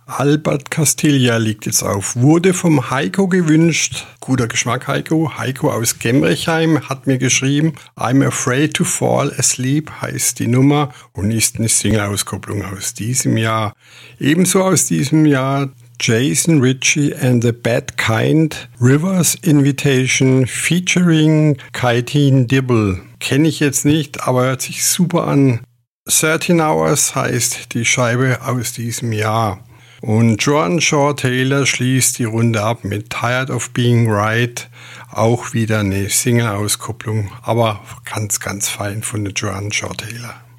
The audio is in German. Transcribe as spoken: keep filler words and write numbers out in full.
Albert Castilla liegt jetzt auf. Wurde vom Heiko gewünscht. Guter Geschmack, Heiko. Heiko aus Gemrichheim hat mir geschrieben, I'm Afraid to Fall Asleep heißt die Nummer und ist eine Single-Auskopplung aus diesem Jahr. Ebenso aus diesem Jahr Jason Ritchie and the Bad Kind, Rivers Invitation featuring Kaitin Dibble. Kenne ich jetzt nicht, aber hört sich super an. thirteen Hours heißt die Scheibe aus diesem Jahr. Und Joan Shaw Taylor schließt die Runde ab mit Tired of Being Right. Auch wieder eine Single-Auskopplung, aber ganz, ganz fein von der Joan Shaw Taylor.